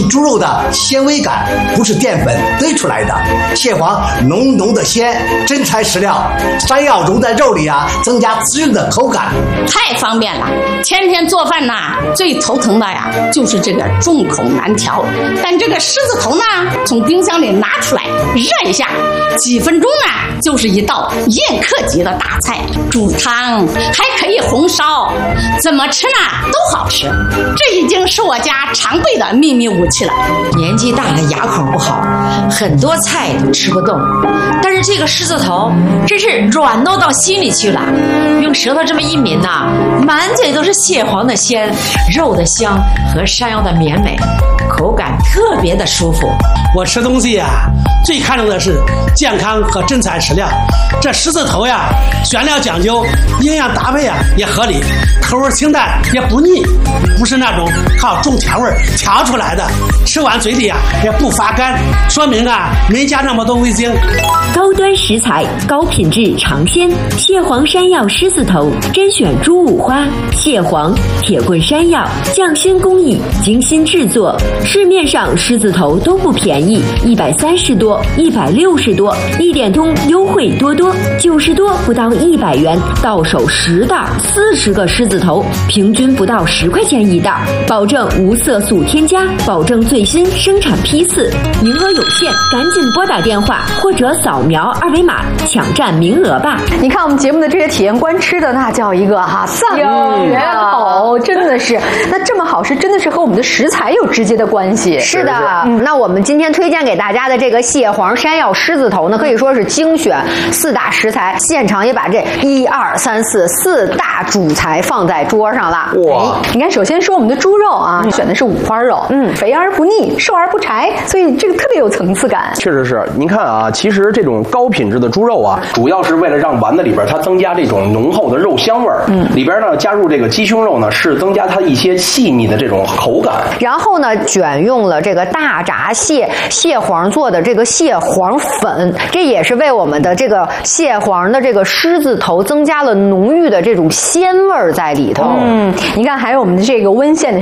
猪肉的纤维感，不是淀粉堆出来的。蟹黄浓浓的鲜，真材实料，山药融在肉里啊，增加滋润的口感。 太方便了，天天做饭呐，最头疼的呀就是这个众口难调。但这个狮子头呢，从冰箱里拿出来热一下，几分钟呢就是一道宴客级的大菜。煮汤还可以红烧，怎么吃呢都好吃。这已经是我家常备的秘密武器了。 年纪大了牙口不好，很多菜都吃不动，但是这个狮子头真是软糯到心里去了。用舌头这么一抿呐，满嘴都是蟹黄的鲜，肉的香和山药的绵美，口感特别的舒服。 我吃东西呀，最看重的是健康和真材实料。这狮子头呀，选料讲究，营养搭配呀也合理，口味清淡也不腻，不是那种靠重调味调出来的，吃完嘴里呀也不发干，说明啊没加那么多味精。 高端食材，高品质尝鲜，蟹黄山药狮子头，甄选猪五花，蟹黄、铁棍山药，匠心工艺，精心制作。市面上狮子头都不便宜，130多、160多，一点通优惠多多，90多不到100元，到手10袋，40个狮子头，平均不到10块钱一袋，保证无色素添加，保证最新生产批次，名额有限，赶紧拨打电话或者扫描2维码抢占名额吧。 你看我们节目的这些体验官吃的那叫一个赞不绝口，真的是。那这么好吃，真的是和我们的食材有直接的关系。 是的，那我们今天推荐给大家的这个蟹黄山药狮子头呢，可以说是精选4大食材，现场也把这1、2、3、4大主材放在桌上了。 哇！你看，首先说我们的猪肉啊，选的是五花肉，肥而不腻，瘦而不柴，所以这个特别有层次感。 确实是，您看啊，其实这种高品质的猪肉啊，主要是为了让丸子里边它增加这种浓厚的肉香味儿。里边呢加入这个鸡胸肉呢，是增加它一些细腻的这种口感。 然后呢，选用了这个大闸蟹黄做的这个蟹黄粉，这也是为我们的这个蟹黄的这个狮子头增加了浓郁的这种鲜味儿在里头。 你看，还有我们的这个温县的